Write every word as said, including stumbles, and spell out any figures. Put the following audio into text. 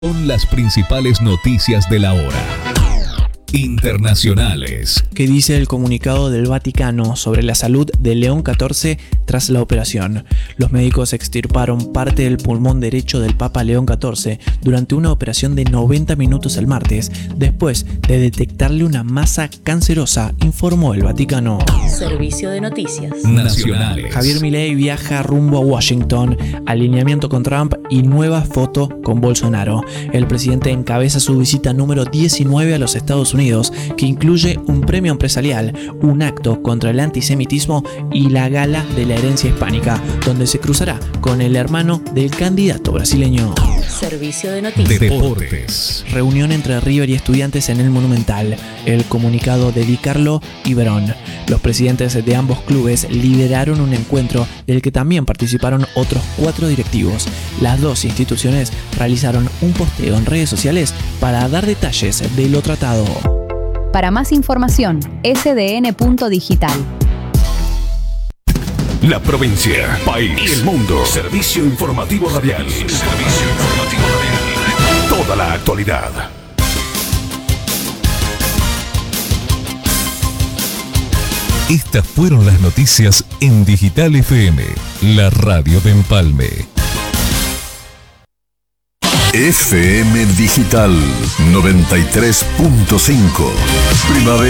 Son las principales noticias de la hora. Internacionales. ¿Qué dice el comunicado del Vaticano sobre la salud de León catorce tras la operación? Los médicos extirparon parte del pulmón derecho del Papa León catorce durante una operación de noventa minutos el martes, después de detectarle una masa cancerosa, informó el Vaticano. Servicio de noticias nacionales. Javier Milei viaja rumbo a Washington, alineamiento con Trump y nueva foto con Bolsonaro. El presidente encabeza su visita número diecinueve a los Estados Unidos, que incluye un premio empresarial, un acto contra el antisemitismo y la gala de la herencia hispánica, donde se cruzará con el hermano del candidato brasileño. Servicio de noticias. Deportes. Reunión entre River y Estudiantes en el Monumental. El comunicado de Di Carlo y Verón. Los presidentes de ambos clubes lideraron un encuentro del que también participaron otros cuatro directivos. Las dos instituciones realizaron un posteo en redes sociales para dar detalles de lo tratado. Para más información, ese de ene punto digital. La provincia, país, el mundo. Servicio informativo radial. Servicio informativo radial. Toda la actualidad. Estas fueron las noticias en Digital F M, la radio de Empalme. F M Digital noventa y tres punto cinco. Primavera.